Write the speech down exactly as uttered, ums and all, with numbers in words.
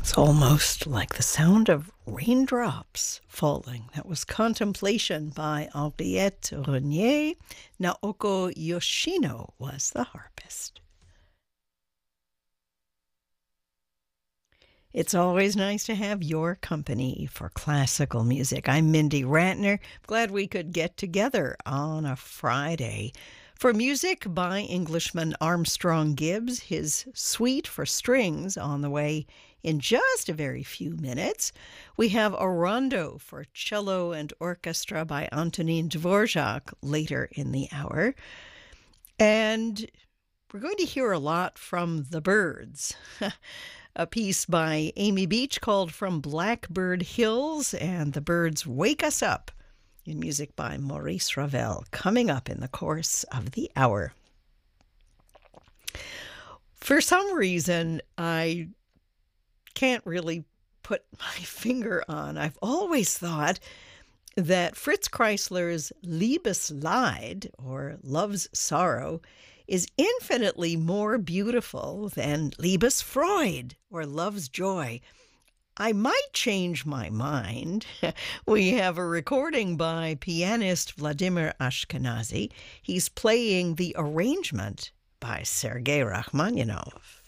It's almost like the sound of raindrops falling. That was Contemplation by Henriette Renier. Naoko Yoshino was the harpist. It's always nice to have your company for classical music. I'm Mindy Ratner. Glad we could get together on a Friday for music by Englishman Armstrong Gibbs, his suite for strings on the way in just a very few minutes. We have a rondo for cello and orchestra by Antonin Dvorak later in the hour. And we're going to hear a lot from the Byrds. A piece by Amy Beach called From Blackbird Hills, and the Byrds Wake Us Up, in music by Maurice Ravel, coming up in the course of the hour. For some reason, I can't really put my finger on. I've always thought that Fritz Kreisler's Liebesleid, or Love's Sorrow, is infinitely more beautiful than Liebesfreude, or Love's Joy. I might change my mind. We have a recording by pianist Vladimir Ashkenazy. He's playing the arrangement by Sergei Rachmaninoff.